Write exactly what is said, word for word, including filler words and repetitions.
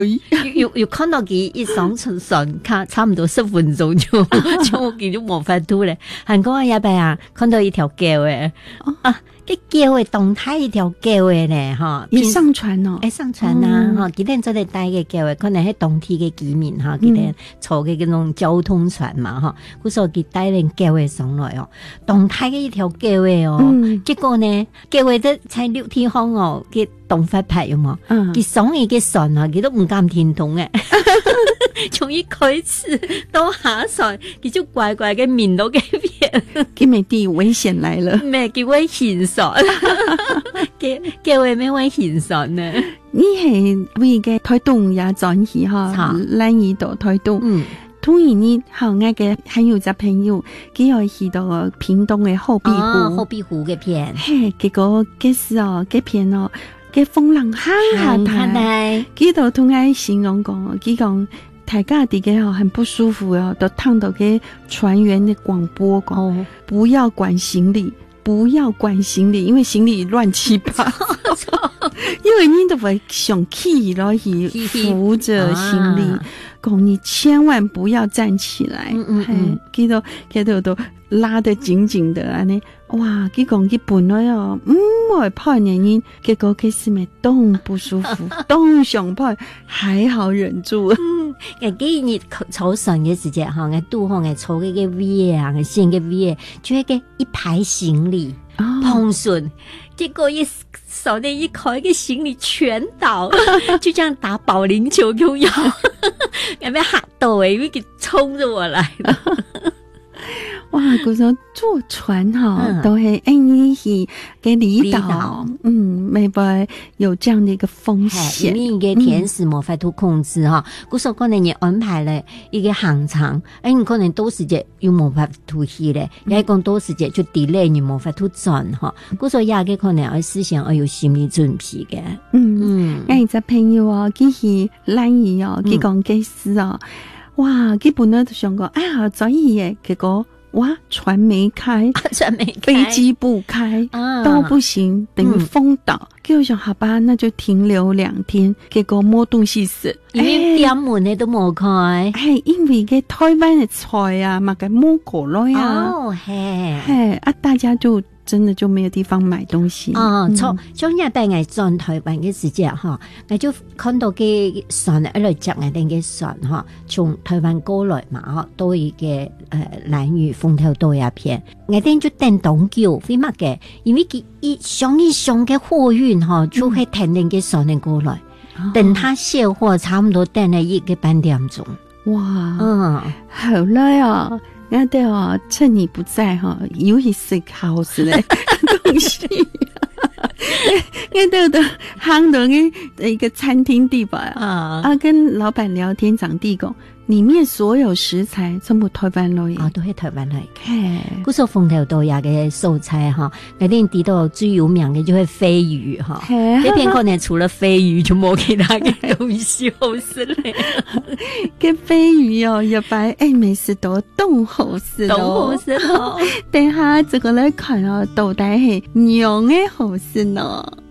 有有看到佢一上船上，卡差唔多十分鐘就就我見咗冇法度咧。韓國也係啊，看到一條橋誒，哦、啊，cái橋誒動態一條橋誒咧，哈， 也上傳哦， 誒上傳啊，哈、嗯，佢哋做嚟帶嘅橋誒，可能係當地嘅居民哈，佢哋坐嘅嗰種交通船嘛，哈、嗯，佢所以佢帶嚟橋誒上來哦，動態嘅一條橋誒哦，嗯、結果呢，橋誒都在六地方哦，佢動發牌有冇？嗯，佢上嘅嘅船啊，佢都唔敢停動誒。從一開始到下船，佢就乖乖嘅面到嘅邊， 佢咪啲危險來了， 咩叫危險船？叫叫為咩危險船呢？ 你係為嘅台東也轉去哈，蘭嶼到台東。嗯，突然你好啱嘅，還有隻朋友，佢又去到屏東嘅後壁湖， 哦、後壁湖嘅片， 嘿，結果嘅時候嘅片哦，嘅風浪喊下大，佢就同我形容講，佢講。大家啲嘅很不舒服哦，都聽到嘅船員的廣播講、哦，不要管行李，不要管行李，因為行李亂七八糟，因為你都會上起咯，去扶着行李，講、啊、你千萬不要站起來，嗯嗯嗯，佢都佢都都拉得緊緊的安尼，哇，佢講佢本來哦，唔會怕人因，結果佢是咪都不舒服，都想怕，還好忍住。 嗯，誒，幾日坐船嘅時節哈，我拄好我坐嗰個位啊，我先嘅位，就係個一排行李碰船，結果一手呢一開個行李全倒，就這樣打保齡球咁樣，有咩嚇到誒？因為佢衝着我來了。 哇！佢說坐船哈、嗯、都係安尼去嘅離島，嗯，沒辦法有這樣的一個風險。 因為個天時冇法度控制哈，佢說可能你安排了一個航程，誒，你可能到時節又冇法度去咧，也講到時節就 delay 你冇法度轉哈。佢說也嘅可能要事先要有心理準備嘅。 嗯嗯，我有隻朋友啊，佢去蘭嶼哦，佢講嘅事哦，哇，佢本來都想講，哎呀，可以嘅，結果。哇！船沒開， 船沒開， 飛機不開，啊、都不行，等於封島。跟住、嗯、我想，好吧，那就停留兩天。結果冇東西食， 因為店門呢都冇開。 係因為嘅台灣嘅菜啊，嘛嘅冇過來啊。 哦，係係啊，大家就真的就沒有地方買東西。 哦，從從日帶我轉台灣嘅時節哈，我就看到嘅船一路接我哋嘅船哈，從台灣過來嘛，哈，到一個誒蘭嶼風頭島一片，我哋就等東橋，為乜嘅？因為佢一上一上嘅貨運哈，就會停定嘅船嚟過來，嗯、等他卸貨，差唔多等了一個半點鐘。 哇， 嗯， 好啦啊！我哋哦，趁你不在哈，有一食好食的東西。我哋都行到嘅一個餐廳地吧，啊，啊，跟老闆聊天講地講，裡面所有食材全部台灣來啊，都係台灣來。係，嗰時風頭島也嘅素菜哈，嗰啲地道最有名嘅就係飛魚哈，呢邊可能除了飛魚就冇其他嘅東西好食咧。 嘅飛魚哦，入擺誒美食島都好食咯， 都好食咯。 等下這個來看哦，到底係娘嘅好食咯。